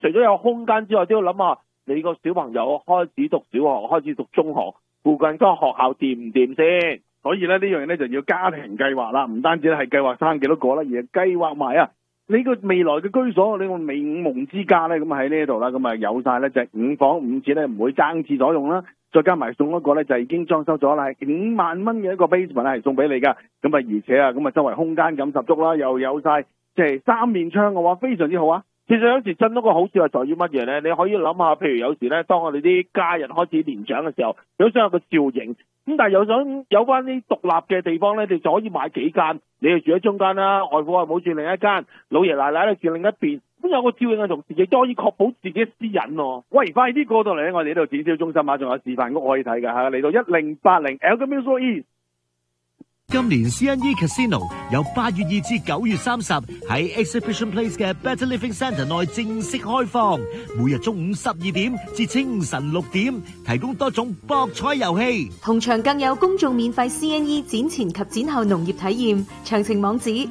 除咗有空間之外，都要諗下你個小朋友開始讀小學、開始讀中學，附近嗰個學校掂唔掂先？ 所以咧呢樣嘢咧就要家庭計劃啦，唔單止係計劃生幾多個啦，而係計劃埋啊你個未來嘅居所，你個美夢之家咧，咁喺呢度啦，咁啊有晒咧就係5房5廁咧，唔會爭廁所用啦，再加埋送一個咧就已經裝修咗啦，係5萬蚊嘅一個 basement 係送俾你噶，咁啊而且啊咁啊周圍空間感十足啦，又有晒即係3面窗嘅話，非常之好啊！其實有時真嗰個好處係在於乜嘢咧？你可以諗下，譬如有時咧，當我哋啲家人開始年長嘅時候，有想有個照應，咁但係又想有翻啲獨立嘅地方咧，你就可以買幾間，你就住喺中間啦，外父外母住另一間，老爺奶奶咧住另一邊，咁有個照應嘅同時，亦都可以確保自己嘅私隱喎。喂，快啲過到嚟咧，我哋呢度展銷中心啊，仲有示範屋可以睇㗎嚇，嚟到1080 Alchemy East。 今年 CNE Casino 由8月2至9月30喺 Exhibition Place 嘅 Better Living Centre 內正式開放，每日中午12點至清晨6點，提供多種博彩遊戲， 同場更有公眾免費 CNE 展前及展後農業體驗，詳情網址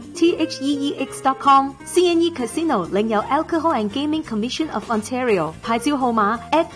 theex.com。CNE Casino 領有 Alcohol and Gaming Commission of Ontario 牌照號碼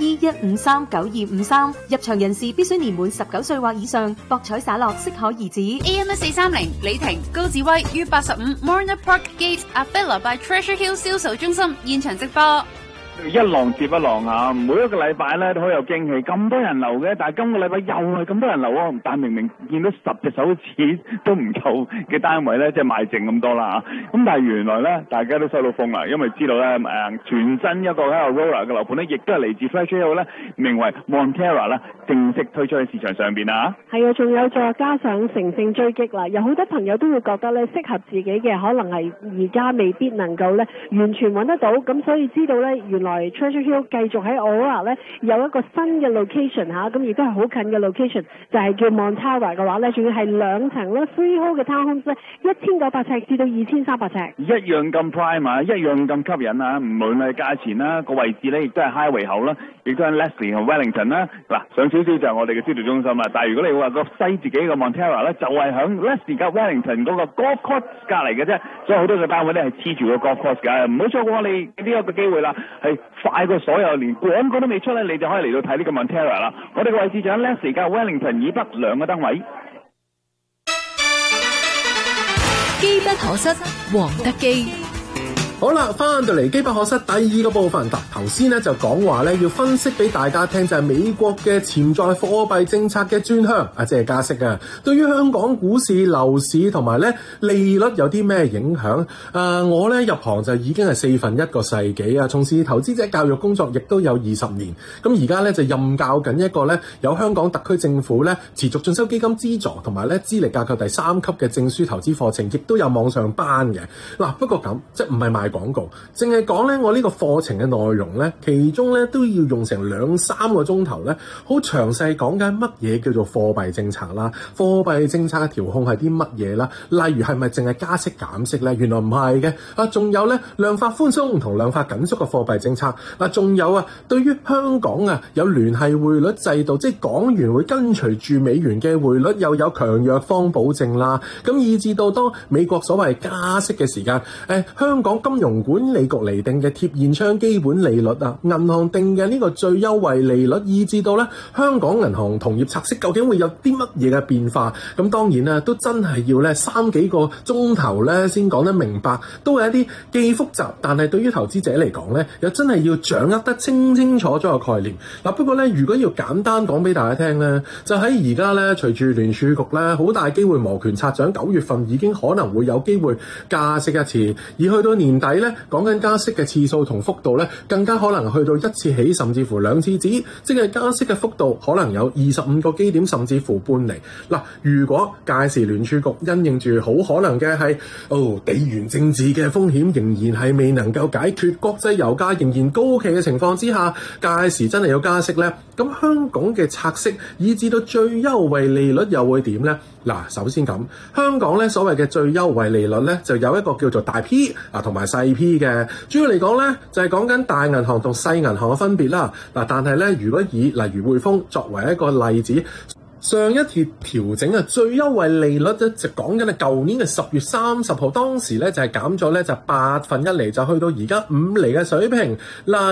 FE1539253，入場人士必須年滿19歲或以上，博彩灑落適可而止。 AM1430李婷高志威於85 Morna Park Gate Avila by Treasure Hill 銷售中心現場直播。 一浪接一浪啊！每一個禮拜咧都好有驚喜，咁多人流嘅，但係今個禮拜又係咁多人流喎。但係明明見到10隻手指都唔夠嘅單位咧，即係賣剩咁多啦嚇。咁但係原來咧，大家都收到風啦，因為知道咧全新一個喺度 Roller 嘅樓盤咧，亦都係嚟自 Treasure Hill 咧，名為 Montera 啦，正式推出喺市場上邊啊！ 係啊，仲有再加上乘勝追擊啦，有好多朋友都會覺得咧適合自己嘅，可能係而家未必能夠咧完全揾得到，咁所以知道咧原來 Treasure Hill 繼續喺 Aurora 咧有一個新嘅 location 嚇，咁亦都係好近嘅 location， 就係叫 Montara 嘅話咧，仲要係2層咧 freehold 嘅 townhomes 咧，1900尺至到2300尺， 一樣咁 prime 啊，一樣咁吸引啊！唔論係價錢啦，個位置咧亦都係 highway 口啦，亦都係 Leslie 同 Wellington 啦。嗱，上少少就係我哋嘅銷售中心啦。但係如果你話個西自己嘅 Montera 咧，就係響 Leslie 加 Wellington 嗰個 golf course 隔離嘅啫，所以好多嘅單位咧係黐住個 golf course 㗎，唔好錯過我哋呢一個機會啦，係快過所有，連廣告都未出咧，你就可以嚟到睇呢個 Montera 啦。我哋嘅位置就喺 Leslie 加 Wellington 以北2個單位。 機不可失，黃德基。 好啦，翻到嚟機不可失第2個部分。頭先咧就講話咧要分析俾大家聽，就係美國嘅潛在貨幣政策嘅轉向即係加息啊，對於香港股市、樓市同埋咧利率有啲咩影響？我咧入行就已經係1/4個世紀啊，從事投資者教育工作亦都有20年。咁而家咧就任教緊一個咧有香港特區政府咧持續進修基金資助同埋咧資歷架構第3級嘅證書投資課程，亦都有網上班嘅。嗱，不過咁即係唔係賣廣告，淨係講咧我呢個課程嘅內容咧，其中咧都要用成2-3個鐘頭咧，好詳細講緊乜嘢叫做貨幣政策啦，貨幣政策嘅調控係啲乜嘢啦，例如係咪淨係加息減息咧？原來唔係嘅，仲有咧量化寬鬆同量化緊縮嘅貨幣政策，仲有對於香港有聯繫匯率制度，即係港元會跟隨住美元嘅匯率，又有強弱方保證啦，咁以至到當美國所謂加息嘅時間，香港金融管理局釐定嘅貼現窗基本利率銀行定嘅呢個最優惠利率，以至到咧香港銀行同業拆息究竟會有啲乜嘢嘅變化？咁當然啦，都真係要咧3幾個鐘頭咧先講得明白，都係一啲既複雜，但係對於投資者嚟講咧，又真係要掌握得清清楚楚嘅概念。不過咧，如果要簡單講俾大家聽咧，就喺而家咧，隨住聯儲局咧好大機會摩拳擦掌，9月份已經可能會有機會加息一次，而去到年底咧，講緊加息嘅次數同幅度咧，更加可能去到1次起，甚至乎2次止，即係加息嘅幅度可能有25個基點，甚至乎半厘。如果屆時聯儲局因應住好可能嘅係地緣政治嘅風險仍然係未能夠解決，國際油價仍然高企嘅情況之下，屆時真係有加息呢，咁香港嘅拆息以至到最優惠利率又會點呢？首先咁，香港咧所謂嘅最優惠利率咧，就有一個叫做大 P 同埋細 P 嘅。主要嚟講咧，就係講緊大銀行同細銀行嘅分別啦。但係咧，如果以例如匯豐作為一個例子， 上一次調整嘅最優惠利率咧，就講緊係舊年嘅10月30號，當時咧就係減咗咧就8分1厘，就去到而家5厘嘅水平嗱。